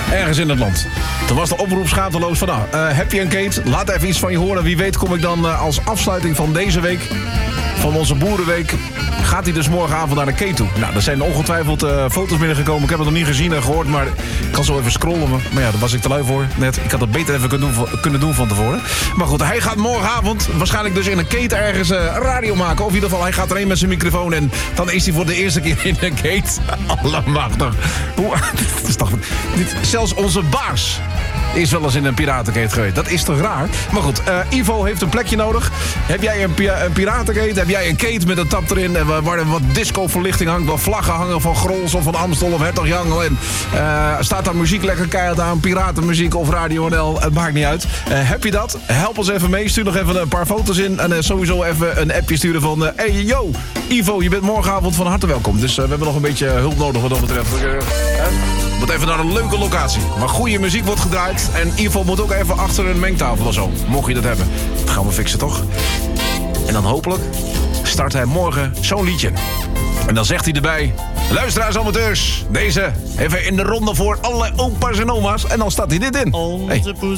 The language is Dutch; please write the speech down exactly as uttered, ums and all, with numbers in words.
Ergens in het land. Toen was de oproep schaamteloos van, nou, uh, Happy en Kate, laat even iets van je horen. Wie weet kom ik dan uh, als afsluiting van deze week, van onze Boerenweek, gaat hij dus morgenavond naar de Kate toe. Nou, er zijn ongetwijfeld uh, foto's binnengekomen. Ik heb het nog niet gezien en gehoord, maar ik kan zo even scrollen. Maar ja, daar was ik te lui voor net. Ik had het beter even kunnen doen, kunnen doen van tevoren. Maar goed, hij gaat morgenavond waarschijnlijk dus in een Kate ergens uh, radio maken. Of in ieder geval, hij gaat erheen met zijn microfoon en dan is hij voor de eerste keer in de Kate. Allemachtig. Hoe? Dit is toch, dit, zelfs onze baas is wel eens in een piratenkate geweest. Dat is toch raar? Maar goed, uh, Ivo heeft een plekje nodig. Heb jij een, pi- een piratenkate? Heb jij een kate met een tap erin? En waar er wat discoverlichting hangt? Wat vlaggen hangen van Grols of van Amstel of Hertog Jan? En uh, staat daar muziek lekker keihard aan? Piratenmuziek of Radio N L? Het maakt niet uit. Uh, heb je dat? Help ons even mee. Stuur nog even een paar foto's in. En uh, sowieso even een appje sturen van... Uh, hey, yo, Ivo, je bent morgenavond van harte welkom. Dus uh, we hebben nog een beetje hulp nodig wat dat betreft. Uh, uh, moet even naar een leuke locatie. Waar goede muziek wordt gedraaid. En Ivo moet ook even achter een mengtafel of zo. Mocht je dat hebben. Dat gaan we fixen, toch? En dan hopelijk start hij morgen zo'n liedje. En dan zegt hij erbij... Luisteraars, amateurs. Deze even in de ronde voor alle opa's en oma's. En dan staat hij dit in. Onze hey. poes